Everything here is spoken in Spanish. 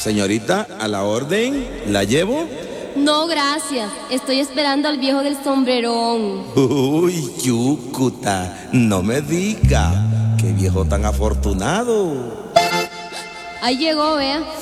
Señorita, a la orden, ¿la llevo? No, gracias. Estoy esperando al viejo del sombrerón. Uy, Chúcuta, no me diga. Qué viejo tan afortunado. Ahí llegó, vea.